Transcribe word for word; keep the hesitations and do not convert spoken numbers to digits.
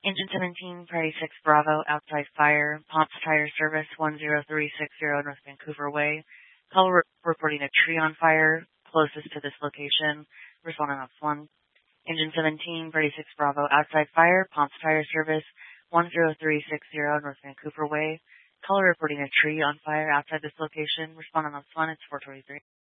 Engine seventeen, Priority six Bravo, outside fire, Pomps Tire Service one zero three six zero North Vancouver Way. Call re- reporting a tree on fire closest to this location. Respond on ops one. Engine seventeen, Priority six Bravo, outside fire, Pomps Tire Service one zero three six zero North Vancouver Way. Caller reporting a tree on fire outside this location. Respond on ops one. It's four twenty-three.